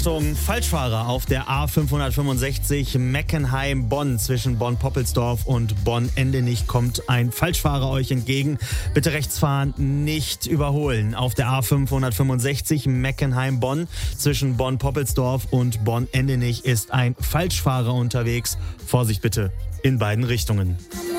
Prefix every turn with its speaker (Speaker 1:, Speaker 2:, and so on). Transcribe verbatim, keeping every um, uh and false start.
Speaker 1: Achtung, Falschfahrer auf der A fünfhundertfünfundsechzig Meckenheim-Bonn. Zwischen Bonn-Poppelsdorf und Bonn-Endenich kommt ein Falschfahrer euch entgegen. Bitte rechts fahren, nicht überholen. Auf der A fünfhundertfünfundsechzig Meckenheim-Bonn. Zwischen Bonn-Poppelsdorf und Bonn-Endenich ist ein Falschfahrer unterwegs. Vorsicht bitte in beiden Richtungen.